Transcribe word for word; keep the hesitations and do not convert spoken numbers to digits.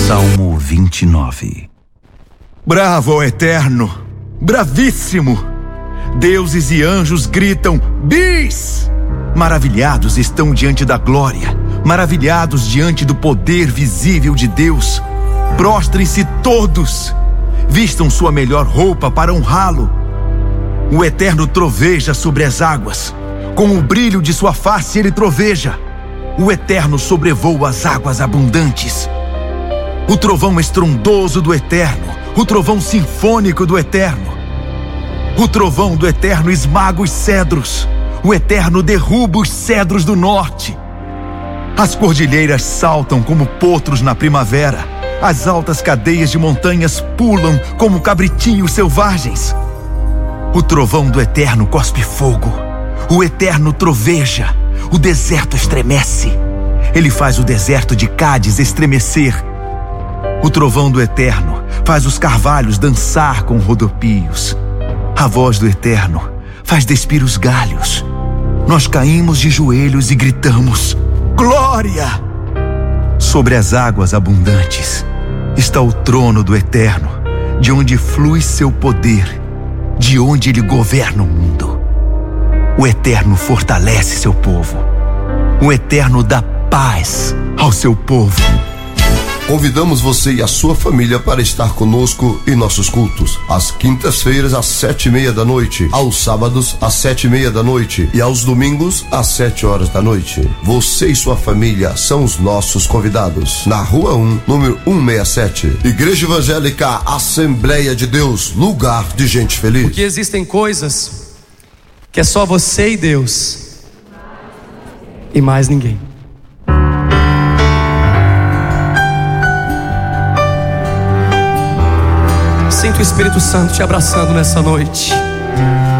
Salmo vinte e nove. Bravo, ó Eterno, bravíssimo! Deuses e anjos gritam bis! Maravilhados estão diante da glória, maravilhados diante do poder visível de Deus. Prostrem-se todos, vistam sua melhor roupa para honrá-lo. O Eterno troveja sobre as águas, com o brilho de sua face ele troveja. O Eterno sobrevoa as águas abundantes. O trovão estrondoso do Eterno, o trovão sinfônico do Eterno. O trovão do Eterno esmaga os cedros, o Eterno derruba os cedros do norte. As cordilheiras saltam como potros na primavera, as altas cadeias de montanhas pulam como cabritinhos selvagens. O trovão do Eterno cospe fogo, o Eterno troveja, o deserto estremece. Ele faz o deserto de Cádiz estremecer. O trovão do Eterno faz os carvalhos dançar com rodopios. A voz do Eterno faz despir os galhos. Nós caímos de joelhos e gritamos: glória! Sobre as águas abundantes está o trono do Eterno, de onde flui seu poder, de onde ele governa o mundo. O Eterno fortalece seu povo. O Eterno dá paz ao seu povo. Convidamos você e a sua família para estar conosco em nossos cultos. Às quintas-feiras, às sete e meia da noite. Aos sábados, às sete e meia da noite. E aos domingos, às sete horas da noite. Você e sua família são os nossos convidados. Na Rua um, número cento e sessenta e sete. Igreja Evangélica Assembleia de Deus, lugar de gente feliz. Porque existem coisas que é só você e Deus e mais ninguém. Sinto o Espírito Santo te abraçando nessa noite.